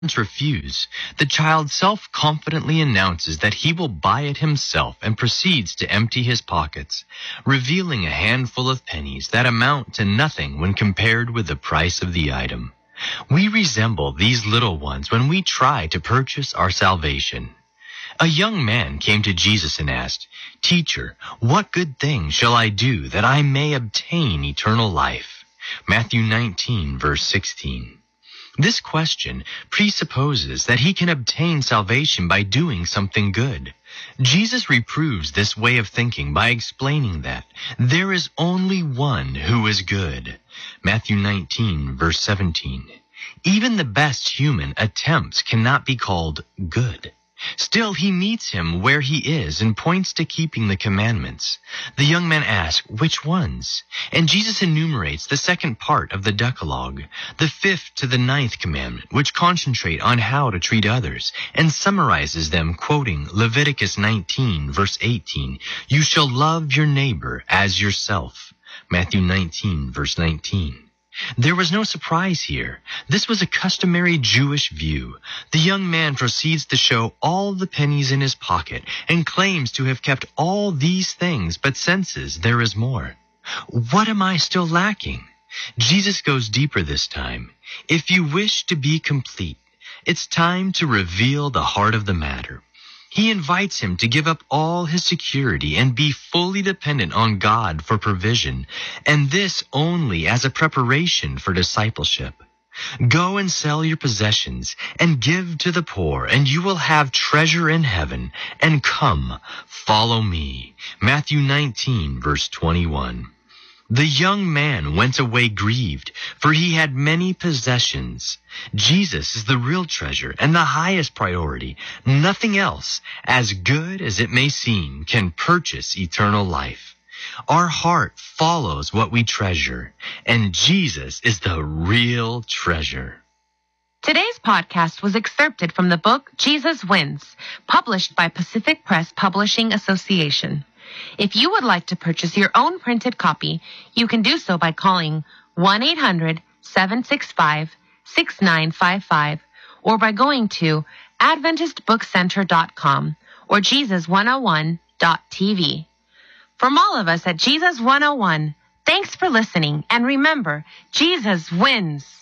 refuse, the child self-confidently announces that he will buy it himself and proceeds to empty his pockets, revealing a handful of pennies that amount to nothing when compared with the price of the item. We resemble these little ones when we try to purchase our salvation. A young man came to Jesus and asked, "Teacher, what good thing shall I do that I may obtain eternal life?" Matthew 19, verse 16. This question presupposes that he can obtain salvation by doing something good. Jesus reproves this way of thinking by explaining that there is only one who is good. Matthew 19, verse 17. Even the best human attempts cannot be called good. Still, he meets him where he is and points to keeping the commandments. The young man asks, "Which ones?" And Jesus enumerates the second part of the Decalogue, the 5th to the 9th commandment, which concentrate on how to treat others, and summarizes them quoting Leviticus 19, verse 18, "You shall love your neighbor as yourself." Matthew 19, verse 19. There was no surprise here. This was a customary Jewish view. The young man proceeds to show all the pennies in his pocket and claims to have kept all these things, but senses there is more. What am I still lacking? Jesus goes deeper this time. If you wish to be complete, it's time to reveal the heart of the matter. He invites him to give up all his security and be fully dependent on God for provision, and this only as a preparation for discipleship. Go and sell your possessions and give to the poor, and you will have treasure in heaven, and come, follow me. Matthew 19, verse 21. The young man went away grieved, for he had many possessions. Jesus is the real treasure and the highest priority. Nothing else, as good as it may seem, can purchase eternal life. Our heart follows what we treasure, and Jesus is the real treasure. Today's podcast was excerpted from the book Jesus Wins, published by Pacific Press Publishing Association. If you would like to purchase your own printed copy, you can do so by calling 1-800-765-6955 or by going to AdventistBookCenter.com or Jesus101.tv. From all of us at Jesus 101, thanks for listening, and remember, Jesus wins!